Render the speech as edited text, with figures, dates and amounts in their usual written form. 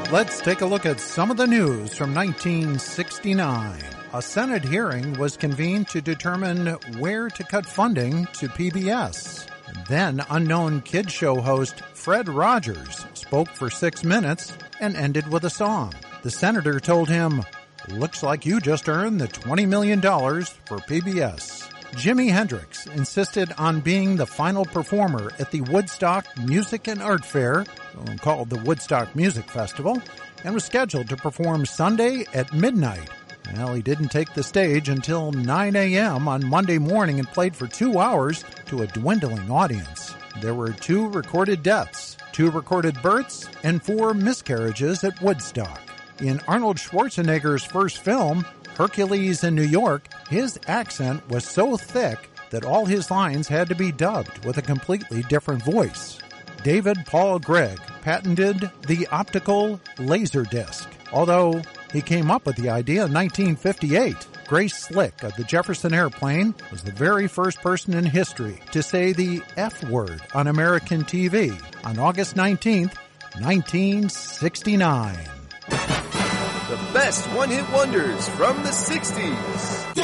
Let's take a look at some of the news from 1969. A Senate hearing was convened to determine where to cut funding to PBS. Then unknown kid show host Fred Rogers spoke for 6 minutes and ended with a song. The senator told him, "Looks like you just earned the $20 million for PBS." Jimi Hendrix insisted on being the final performer at the Woodstock Music and Art Fair, called the Woodstock Music Festival, and was scheduled to perform Sunday at midnight. Well, he didn't take the stage until 9 a.m. on Monday morning and played for 2 hours to a dwindling audience. There were 2 recorded deaths, 2 recorded births, and 4 miscarriages at Woodstock. In Arnold Schwarzenegger's first film, Hercules in New York, his accent was so thick that all his lines had to be dubbed with a completely different voice. David Paul Gregg patented the optical laser disc, although he came up with the idea in 1958. Grace Slick of the Jefferson Airplane was the very first person in history to say the F word on American TV on August 19th, 1969. The best one-hit wonders from the 60s.